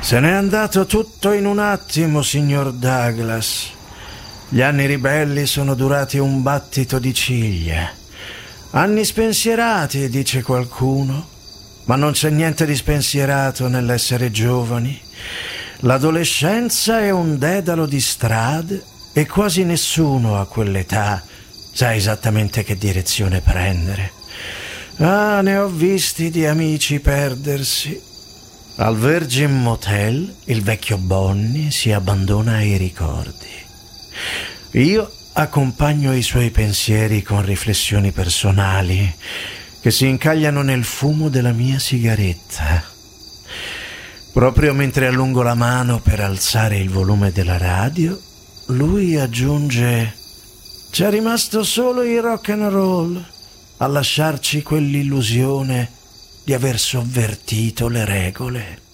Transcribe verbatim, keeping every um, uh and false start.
Se n'è andato tutto in un attimo, signor Douglas. Gli anni ribelli sono durati un battito di ciglia. Anni spensierati, dice qualcuno, ma non c'è niente di spensierato nell'essere giovani. L'adolescenza è un dedalo di strade e quasi nessuno a quell'età sa esattamente che direzione prendere. Ah, ne ho visti di amici perdersi. Al Virgin Motel il vecchio Bonnie si abbandona ai ricordi. Io accompagno i suoi pensieri con riflessioni personali che si incagliano nel fumo della mia sigaretta. Proprio mentre allungo la mano per alzare il volume della radio, lui aggiunge: c'è rimasto solo il rock and roll a lasciarci quell'illusione di aver sovvertito le regole.